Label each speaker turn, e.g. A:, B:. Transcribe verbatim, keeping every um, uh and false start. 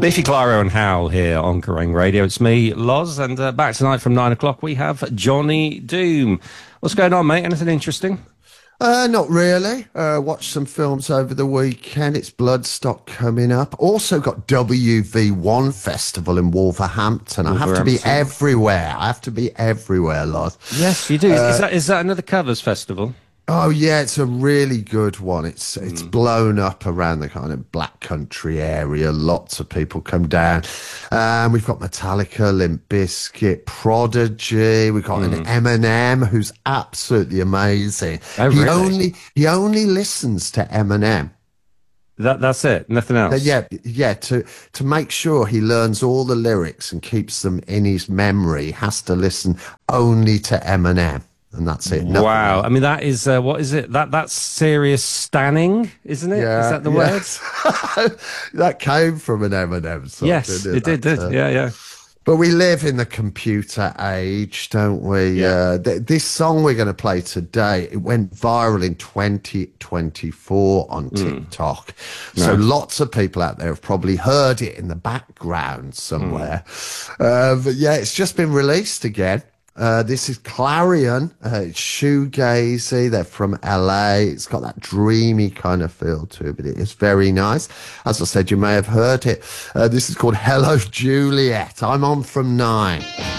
A: Biffy Clyro and Hal here on Kerrang Radio. It's me, Loz, and uh, back tonight from nine o'clock we have Johnny Doom. What's going on, mate? Anything interesting?
B: Uh, not really. Uh, watched some films over the weekend. It's Bloodstock coming up. Also got W V one Festival in Wolverhampton. I have to be everywhere. I have to be everywhere, Loz.
A: Yes, you do. Uh, is that is that another covers festival?
B: Oh yeah, it's a really good one. It's it's mm. blown up around the kind of Black Country area. Lots of people come down. Um, we've got Metallica, Limp Bizkit, Prodigy. We've got mm. an Eminem who's absolutely amazing.
A: Oh,
B: he
A: really?
B: only he only listens to Eminem.
A: That that's it. Nothing else.
B: Uh, yeah, yeah. To to make sure he learns all the lyrics and keeps them in his memory, he has to listen only to Eminem. And that's it. Nothing
A: wow.
B: else.
A: I mean, that is, uh, what is it? That That's serious stanning, isn't it?
B: Yeah,
A: is that the
B: yes.
A: word?
B: That came from an Eminem song.
A: Yes, it, it did, did. Uh, yeah, yeah.
B: But we live in the computer age, don't we?
A: Yeah.
B: Uh, th- this song we're going to play today, it went viral in twenty twenty-four on TikTok. Mm. So nice. Lots of people out there have probably heard it in the background somewhere. Mm. Uh, but yeah, it's just been released again. Uh, this is Clarion. Uh, it's shoegazy. They're from L A. It's got that dreamy kind of feel to it, but it is very nice. As I said, you may have heard it. Uh, this is called Hello Juliet. I'm on from nine.